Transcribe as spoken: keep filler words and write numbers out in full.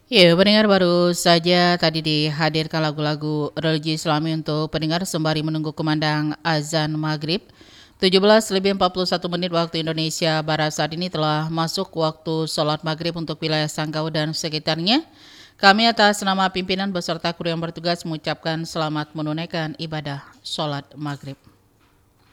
Ya, pendengar baru saja tadi dihadirkan lagu-lagu religi Islami untuk pendengar sembari menunggu kumandang azan maghrib. tujuh belas lebih empat puluh satu menit waktu Indonesia Barat saat ini telah masuk waktu sholat maghrib untuk wilayah Sanggau dan sekitarnya. Kami atas nama pimpinan beserta kru yang bertugas mengucapkan selamat menunaikan ibadah sholat maghrib.